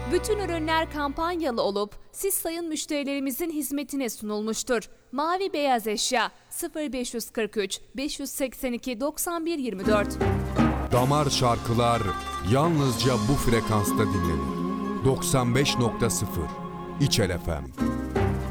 Bütün ürünler kampanyalı olup siz sayın müşterilerimizin hizmetine sunulmuştur. Mavi beyaz eşya 0543 582 91 24. Damar şarkılar yalnızca bu frekansta dinlenir. 95.0 İçel FM.